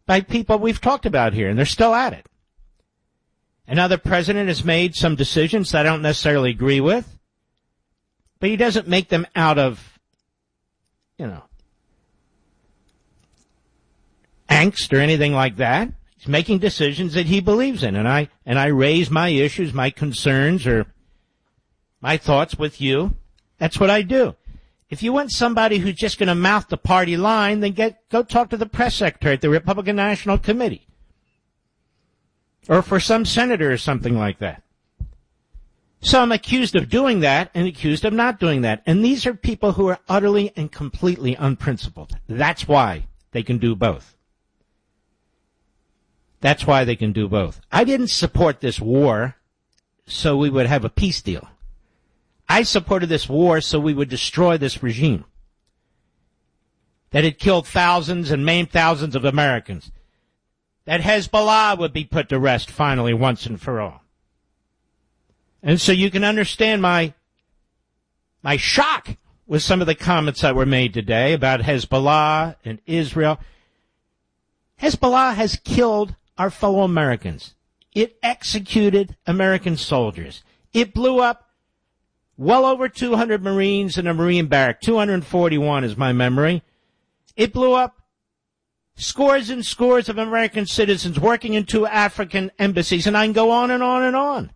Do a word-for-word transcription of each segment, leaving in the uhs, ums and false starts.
by people we've talked about here, and they're still at it. And now the president has made some decisions that I don't necessarily agree with, but he doesn't make them out of, you know, angst or anything like that. He's making decisions that he believes in, and I and I raise my issues, my concerns, or my thoughts with you. That's what I do. If you want somebody who's just going to mouth the party line, then get go talk to the press secretary at the Republican National Committee. Or for some senator or something like that. So I'm accused of doing that and accused of not doing that. And these are people who are utterly and completely unprincipled. That's why they can do both. That's why they can do both. I didn't support this war so we would have a peace deal. I supported this war so we would destroy this regime that had killed thousands and maimed thousands of Americans, that Hezbollah would be put to rest finally once and for all. And so you can understand my my shock with some of the comments that were made today about Hezbollah and Israel. Hezbollah has killed our fellow Americans. It executed American soldiers. It blew up well over two hundred Marines in a Marine barrack. two hundred forty-one is my memory. It blew up scores and scores of American citizens working in two African embassies, and I can go on and on and on.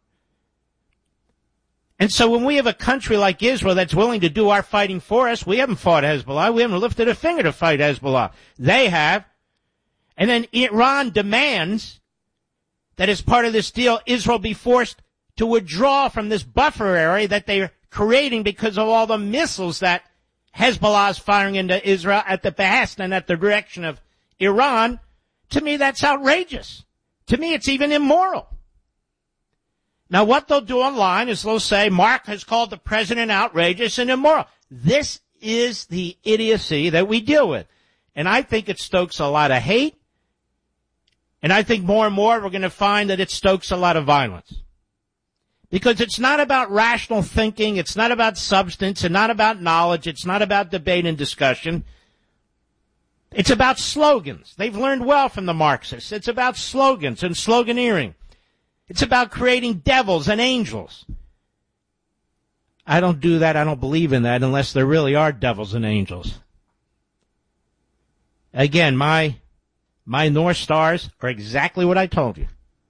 And so when we have a country like Israel that's willing to do our fighting for us, we haven't fought Hezbollah. We haven't lifted a finger to fight Hezbollah. They have. And then Iran demands that as part of this deal, Israel be forced to withdraw from this buffer area that they're creating because of all the missiles that Hezbollah is firing into Israel at the behest and at the direction of Iran. To me, that's outrageous. To me, it's even immoral. Now, what they'll do online is they'll say, Mark has called the president outrageous and immoral. This is the idiocy that we deal with. And I think it stokes a lot of hate. And I think more and more we're going to find that it stokes a lot of violence. Because it's not about rational thinking, it's not about substance, and not about knowledge, it's not about debate and discussion. It's about slogans. They've learned well from the Marxists. It's about slogans and sloganeering. It's about creating devils and angels. I don't do that, I don't believe in that, unless there really are devils and angels. Again, my, my North Stars are exactly what I told you.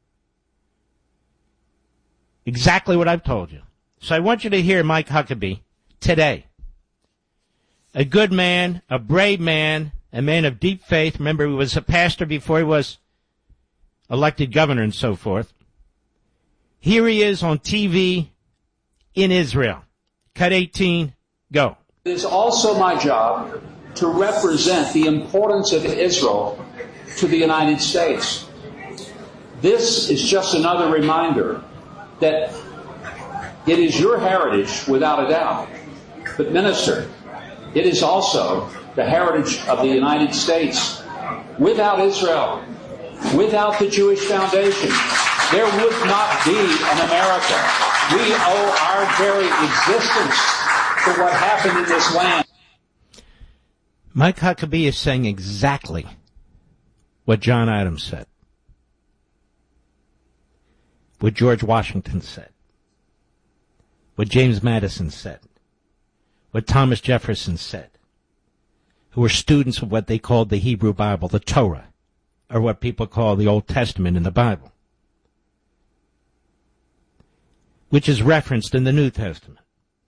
Exactly what I've told you. So I want you to hear Mike Huckabee today. A good man, a brave man, a man of deep faith. Remember, he was a pastor before he was elected governor and so forth. Here he is on T V in Israel. Cut eighteen, go. It is also my job to represent the importance of Israel to the United States. This is just another reminder that it is your heritage without a doubt. But minister, it is also the heritage of the United States. Without Israel, without the Jewish foundation, there would not be an America. We owe our very existence to what happened in this land. Mike Huckabee is saying exactly what John Adams said, what George Washington said, what James Madison said, what Thomas Jefferson said, who were students of what they called the Hebrew Bible, the Torah, or what people call the Old Testament in the Bible, which is referenced in the New Testament.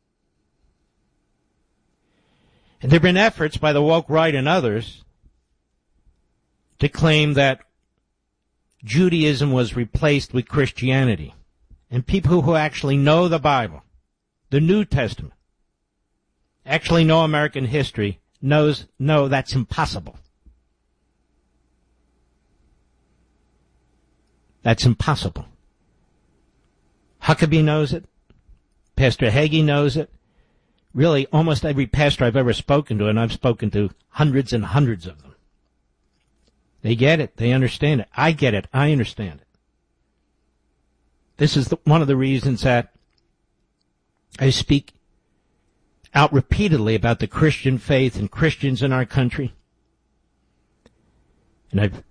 And there have been efforts by the woke right and others to claim that Judaism was replaced with Christianity. And people who actually know the Bible, the New Testament, actually know American history, knows, no, that's impossible. That's impossible. Huckabee knows it. Pastor Hagee knows it. Really, almost every pastor I've ever spoken to, and I've spoken to hundreds and hundreds of them. They get it. They understand it. I get it. I understand it. This is the, one of the reasons that I speak out repeatedly about the Christian faith and Christians in our country. And I've